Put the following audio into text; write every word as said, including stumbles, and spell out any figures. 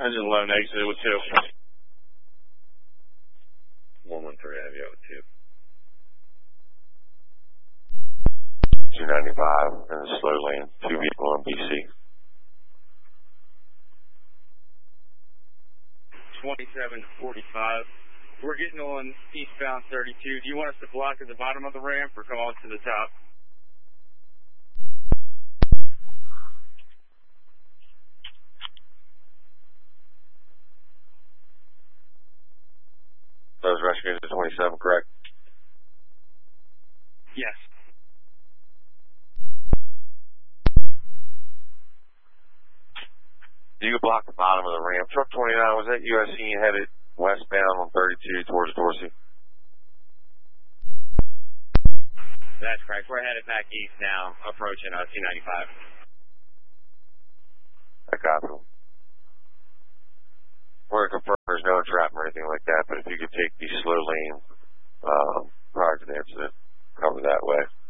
Engine low, negative with two. one one three, I have you with two. two ninety-five in the slow lane, two vehicle on B C. twenty-seven forty-five. We're getting on eastbound thirty-two. Do you want us to block at the bottom of the ramp or come on to the top? Those rescues at twenty-seven, correct? Yes. You could block the bottom of the ramp. Truck twenty-nine, was that U S C headed westbound on thirty-two towards Dorsey? That's correct. We're headed back east now, approaching uh, two ninety-five. I copy. We're going to confirm there's no entrapment or anything like that, but if you could take the slow lane um, prior to the incident, cover that way.